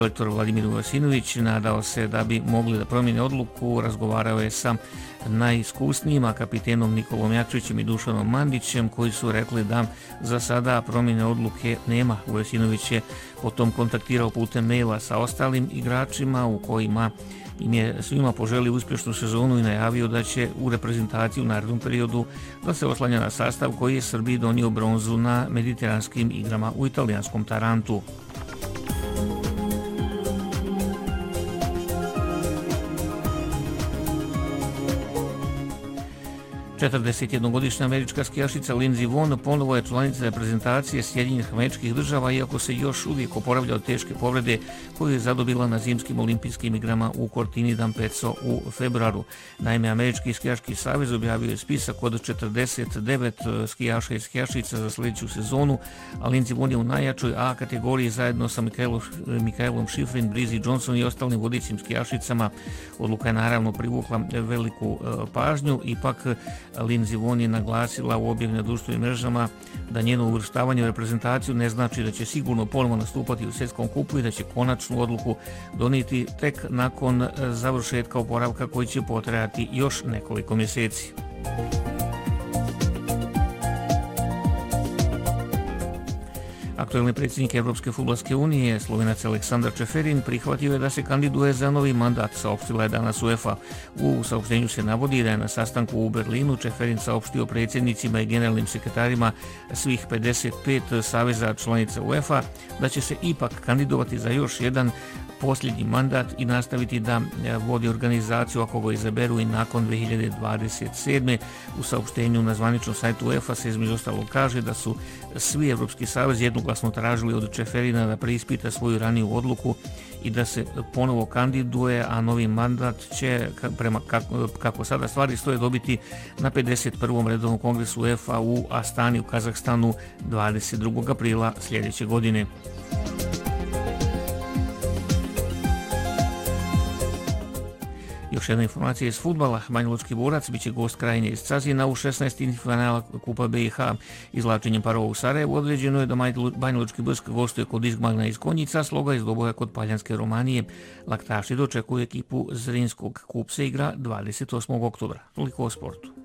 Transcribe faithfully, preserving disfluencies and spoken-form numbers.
Selektor Vladimir Vujasinović nadao se da bi mogli da promijene odluku, razgovarao je sa najiskusnijima, kapitenom Nikolom Jakšićem i Dušanom Mandićem, koji su rekli da za sada promjene odluke nema. Vujasinović je potom kontaktirao putem maila sa ostalim igračima u kojima im je svima poželio uspješnu sezonu i najavio da će u reprezentaciji u narednom periodu da se oslanja na sastav koji je Srbiji donio bronzu na mediteranskim igrama u italijanskom Tarantu. četrdesetjednogodišnja američka skijašica Lindsey Vonn ponovo je članica reprezentacije Sjedinjenih Američkih Država, iako se još uvijek oporavlja od teške povrede koju je zadobila na zimskim olimpijskim igrama u Cortina d'Ampezzo u februaru. Naime, Američki skijaški savez objavio je spisak od četrdeset devet skijaša i skijašica za sljedeću sezonu, a Lindsey Vonn je u najjačoj A kategoriji zajedno sa Mikaelom Schifrin, Breezy Johnson i ostalim vodećim skijašicama. Odluka je naravno privukla veliku pažnju, ipak Lindsey Vonn je naglasila u objavi na društvenim mrežama da njeno uvrštavanje u reprezentaciju ne znači da će sigurno ponovo nastupati u svjetskom kupu i da će konačnu odluku donijeti tek nakon završetka oporavka koji će potrajati još nekoliko mjeseci. Aktuelni predsjednik Evropske fudbalske unije, Slovenac Aleksandar Čeferin, prihvatio je da se kandiduje za novi mandat, saopštila je danas UEFA. U saopštenju se navodi da je na sastanku u Berlinu Čeferin saopštio predsjednicima i generalnim sekretarima svih pedeset pet saveza članica UEFA da će se ipak kandidovati za još jedan posljednji mandat i nastaviti da vodi organizaciju ako ga izaberu i nakon dvije hiljade dvadeset sedme. U saopštenju na zvaničnom sajtu UEFA se između ostalog kaže da su svi evropski savezi jednoglasno tražili od Čeferina da preispita svoju raniju odluku i da se ponovo kandiduje, a novi mandat će, prema kako, kako sada stvari stoje, dobiti na pedeset prvom redovnom kongresu UEFA u Astani u Kazahstanu dvadeset drugog aprila sljedeće godine. Još jedna informacija iz fudbala. Banjalučki Borac biće gost Krajine iz Cazina u šesnaestom finala Kupa B i H. Izvlačenjem parova u Sarajevu određeno je da Banjalučki Brsk gostuje kod Izmagna iz Konjica, Sloga iz Doboja kod Paljanske Romanije. Laktaši dočekuju ekipu Zrinskog. Kup se igra dvadeset osmog oktobra. Toliko o sportu.